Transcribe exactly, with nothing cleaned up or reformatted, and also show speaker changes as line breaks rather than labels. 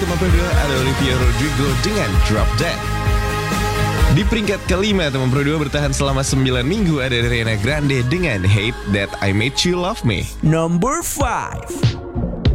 Teman Pro dua ada Olivia Rodrigo dengan Drop Dead. Di peringkat kelima, Teman Pro dua bertahan selama sembilan minggu ada Ariana Grande dengan Hate That I Made You Love Me.
Number five.